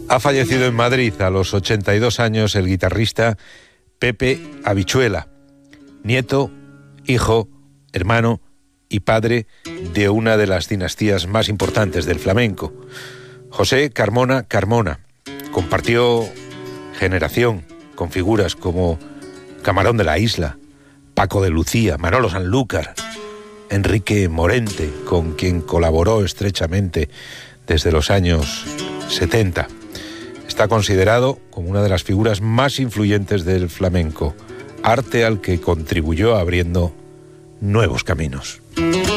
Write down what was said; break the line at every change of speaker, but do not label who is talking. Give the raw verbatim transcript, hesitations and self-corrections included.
Ha fallecido en Madrid a los ochenta y dos años el guitarrista Pepe Habichuela, nieto, hijo, hermano y padre de una de las dinastías más importantes del flamenco. José Carmona Carmona compartió generación con figuras como Camarón de la Isla, Paco de Lucía, Manolo Sanlúcar, Enrique Morente, con quien colaboró estrechamente desde los años setenta. Está considerado como una de las figuras más influyentes del flamenco, arte al que contribuyó abriendo nuevos caminos.